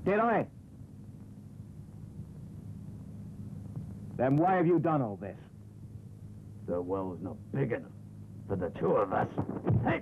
Did I? Then why have you done all this? The well's not big enough for the two of us. Hey!